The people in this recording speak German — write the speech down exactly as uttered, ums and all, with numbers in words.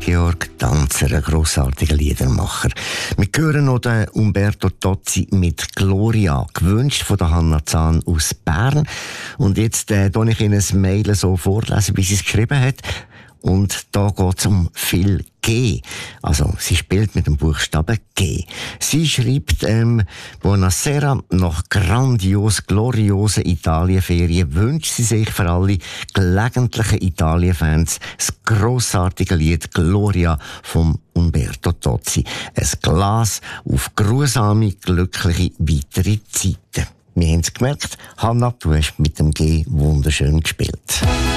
Georg Danzer, ein grossartiger Liedermacher. Wir hören noch den Umberto Tozzi mit «Gloria», gewünscht von der Hanna Zahn aus Bern. Und jetzt äh, tue ich Ihnen ein Mail so vorlesen, wie sie es geschrieben hat. Und da geht es um viel G. Also, sie spielt mit dem Buchstaben G. Sie schreibt, ähm, Buonasera, nach grandios, gloriosen Italienferien wünscht sie sich für alle gelegentlichen Italien-Fans das grossartige Lied Gloria vom Umberto Tozzi. Ein Glas auf grusame, glückliche weitere Zeiten. Wir haben es gemerkt, Hanna, du hast mit dem G wunderschön gespielt.